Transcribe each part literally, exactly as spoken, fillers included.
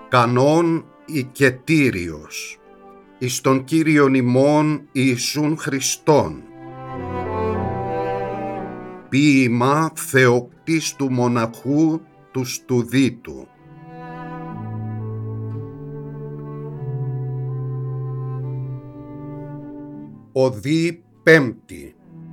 κανόν οικετήριος, εις τον Κύριον ημών Ιησούν Χριστόν. Ποίημα Θεοκτίστου μοναχού του Στουδίτου. Οδή Πέμπτη.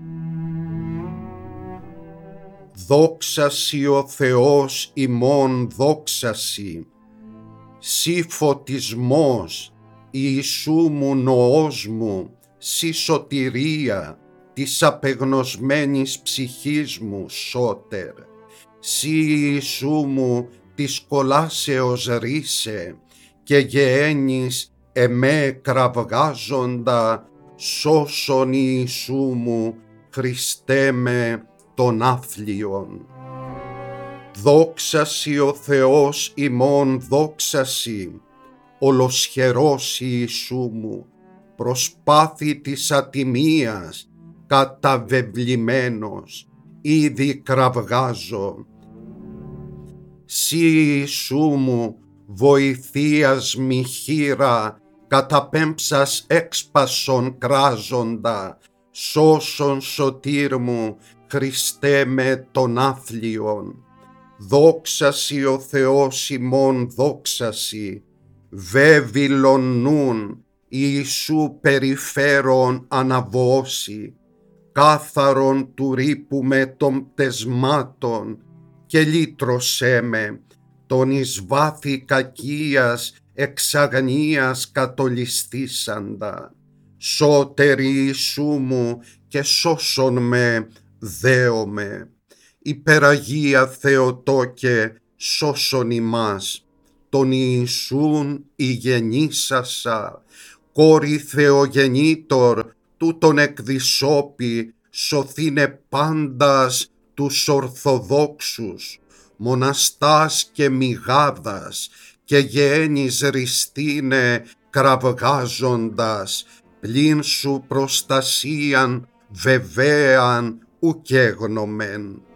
Δόξασι ο Θεός ημών, δόξασι, σύ φωτισμός, Ιησού μου νοός μου, σύ σωτηρία της απεγνωσμένης ψυχής μου, σώτερ, σύ Ιησού μου της κολάσεως ρίσε, και γεένεις εμέ κραυγάζοντα, σώσον Ιησού μου, Χριστέ με των άφλιων. Δόξασι ο Θεός ημών, δόξασι, ολοσχερός Ιησού μου, προσπάθη της ατιμίας, καταβεβλημένος, ήδη κραυγάζω. Σύ Ιησού μου, βοηθείας μη χείρα, καταπέμψας έξπασον κράζοντα, σώσον σωτήρ μου, Χριστέ με των άφλιων. Δόξασι ο Θεός ημών, δόξασι, βέβηλον νουν, Ιησού περιφέρον αναβώσει, κάθαρον του ρήπου με των πτεσμάτων, και λύτρωσέ με, τον εις βάθη κακίας εξαγνίας κατολιστήσαντα. Σώτερ Ιησού μου, και σώσον με, δέομαι. Υπεραγία Θεοτόκε, σώσον ημάς. Τον Ιησούν ηγενήσασα, κόρη Θεογεννήτωρ, τούτον εκδισώπη, σωθήνε πάντας τους Ορθοδόξους, μοναστάς και μηγάδας, και γέννης ριστήνε κραυγάζοντας, πλην σου προστασίαν βεβαίαν ουκ έγνομεν.